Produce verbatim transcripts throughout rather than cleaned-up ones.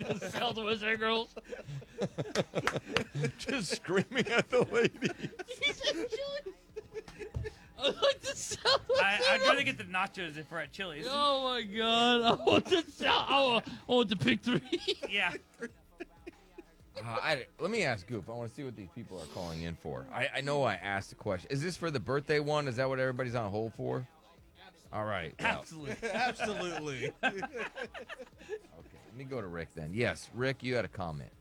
Sell the Wizard Girls. Just screaming at the lady. He said Chili's. I like to sell the I, I'd rather get the nachos if we're at Chili's. Oh my god! I want to sell. I want, I want the pick three. Yeah. Uh, I, let me ask Goop. I want to see what these people are calling in for. I, I know I asked the question. Is this for the birthday one? Is that what everybody's on hold for? All right. Well, Absolutely. Absolutely. okay, let me go to Rick then. Yes, Rick, you had a comment.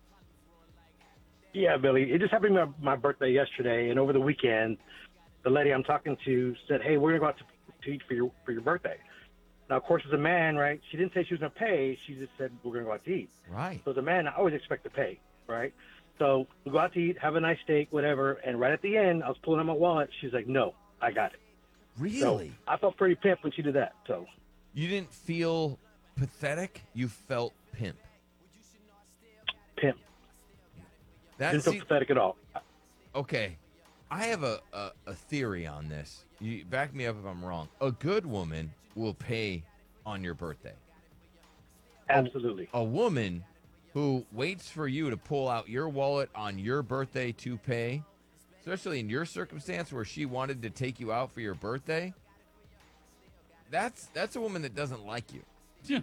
Yeah, Billy. It just happened to be my, my birthday yesterday, and over the weekend, the lady I'm talking to said, "Hey, we're gonna go out to, to eat for your for your birthday." Now, of course, as a man, right? She didn't say she was gonna pay. She just said we're gonna go out to eat. Right. So as a man, I always expect to pay, right? So we go out to eat, have a nice steak, whatever. And right at the end, I was pulling out my wallet. She's like, "No, I got it." Really? So I felt pretty pimp when she did that. So You didn't feel pathetic? You felt pimp. pimp. That Didn't feel see- pathetic at all. Okay, I have a, a, a theory on this. You back me up if I'm wrong. A good woman will pay on your birthday. Absolutely. A woman who waits for you to pull out your wallet on your birthday to pay, especially in your circumstance where she wanted to take you out for your birthday, that's that's a woman that doesn't like you.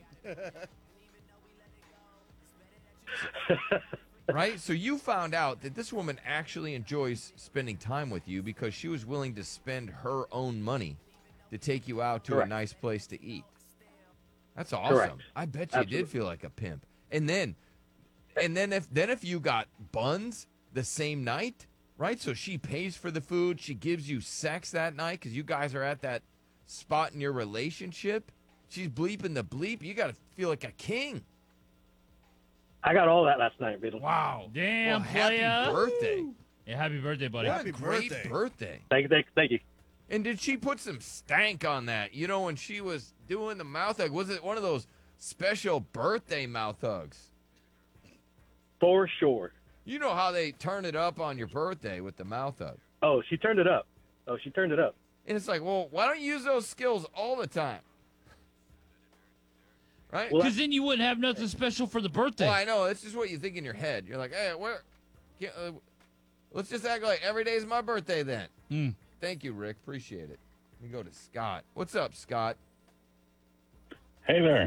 Right? So you found out that this woman actually enjoys spending time with you because she was willing to spend her own money to take you out to Correct. a nice place to eat. That's awesome. Correct. I bet you Absolutely. did feel like a pimp. And then and then if then if you got buns the same night, right? So she pays for the food, she gives you sex that night cuz you guys are at that spot in your relationship. She's bleeping the bleep. You got to feel like a king. I got all that last night, Billy. Wow. Damn, Well, happy playa. birthday. Yeah, happy birthday, buddy. What Happy a great birthday. birthday. Thank you, thank you, thank you. And did she put some stank on that? You know, when she was doing the mouth hug, was it one of those special birthday mouth hugs? For sure. You know how they turn it up on your birthday with the mouth hug. Oh, she turned it up. Oh, she turned it up. And it's like, well, why don't you use those skills all the time? Right? Well, Because then you wouldn't have nothing special for the birthday. Well, I know. It's just what you think in your head. You're like, hey, where? Can't, uh, let's just act like every day's my birthday then. Mm. Thank you, Rick. Appreciate it. Let me go to Scott. What's up, Scott? Hey there.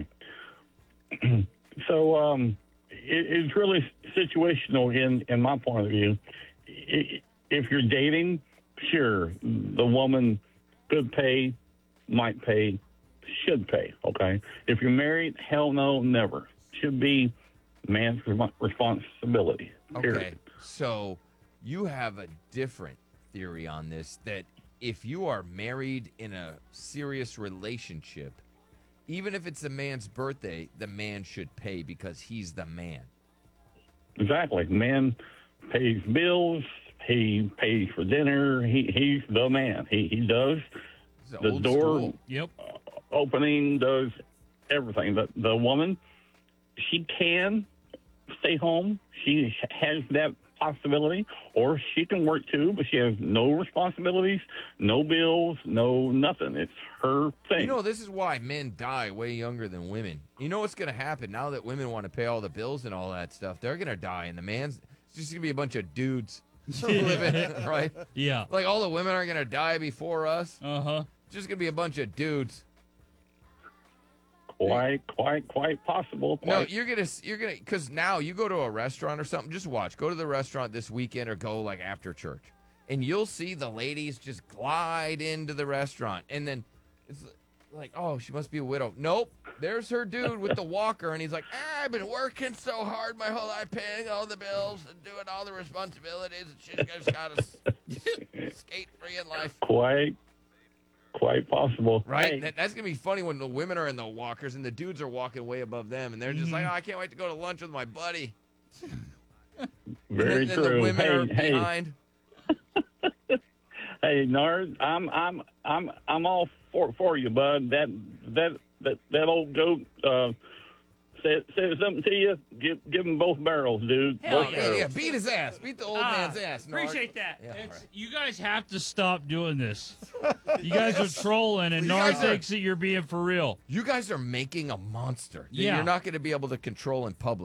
so um, it, it's really situational in, in my point of view. I if you're dating, sure, the woman could pay, might pay, should pay, okay? If you're married, hell no, never. Should be man's re- responsibility, period. Okay, so you have a different theory on this, that if you are married in a serious relationship, even if it's the man's birthday, the man should pay because he's the man. Exactly. Man pays bills. He pays for dinner. He he's the man. He he does It's the old door school. Yep. opening, does everything. The the woman, she can stay home. She has that possibility, or she can work too, but she has no responsibilities, no bills, no nothing. It's her thing. You know, this is why men die way younger than women. You know what's going to happen now that women want to pay all the bills and all that stuff? They're going to die, and the man's it's just going to be a bunch of dudes living, right? Yeah. Like all the women are going to die before us. Uh huh. It's just going to be a bunch of dudes. quite, quite, quite possible. No, Quite. you're gonna, you're gonna, because now you go to a restaurant or something. Just watch. Go to the restaurant this weekend or go like after church, and you'll see the ladies just glide into the restaurant, and then it's like, oh, she must be a widow. Nope, there's her dude with the walker, and he's like, ah, I've been working so hard my whole life, paying all the bills and doing all the responsibilities, and she's just got to skate free in life. Quite, quite possible. Right? Hey, That, that's going to be funny when the women are in the walkers and the dudes are walking way above them, and they're just like, oh, I can't wait to go to lunch with my buddy. very and then, true. And the women hey, are hey, behind. hey, Nard, I'm, I'm, I'm, I'm all for for you, bud. That, that, that, that old goat uh, said said something to you. Give, give him both barrels, dude. Hell both Yeah, barrels. yeah, beat his ass. Beat the old Ah, man's ass. Nard. Appreciate that. Yeah, all It's, right. you guys have to stop doing this. You guys are trolling, and You Nard guys are- thinks that you're being for real. You guys are making a monster that Yeah. you're not going to be able to control in public.